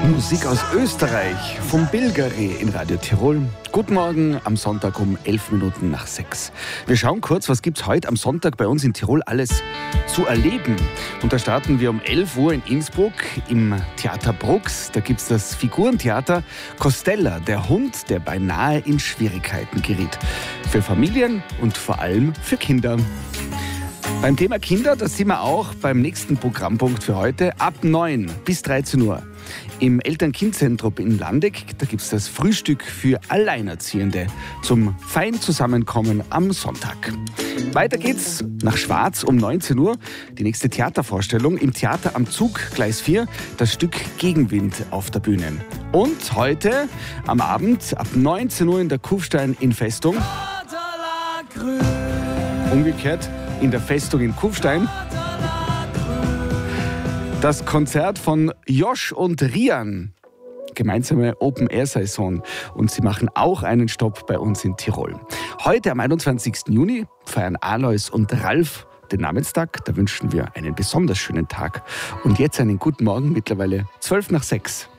Musik aus Österreich vom Bilgeri in Radio Tirol. Guten Morgen am Sonntag um 11 Minuten nach 6. Wir schauen kurz, was gibt's heute am Sonntag bei uns in Tirol alles zu erleben. Und da starten wir um 11 Uhr in Innsbruck im Theater Brux. Da gibt's das Figurentheater Costella, der Hund, der beinahe in Schwierigkeiten geriet. Für Familien und vor allem für Kinder. Beim Thema Kinder, das sind wir auch beim nächsten Programmpunkt für heute, ab 9 bis 13 Uhr. Im Eltern-Kind-Zentrum in Landeck, da gibt es das Frühstück für Alleinerziehende zum feinen Zusammenkommen am Sonntag. Weiter geht's nach Schwarz um 19 Uhr. Die nächste Theatervorstellung im Theater am Zug, Gleis 4, das Stück Gegenwind auf der Bühne. Und heute am Abend ab 19 Uhr in der Kufstein in Festung. Umgekehrt in der Festung in Kufstein. Das Konzert von Josh und Rian. Gemeinsame Open-Air-Saison. Und sie machen auch einen Stopp bei uns in Tirol. Heute am 21. Juni feiern Alois und Ralf den Namenstag. Da wünschen wir einen besonders schönen Tag. Und jetzt einen guten Morgen, mittlerweile 12 nach 6.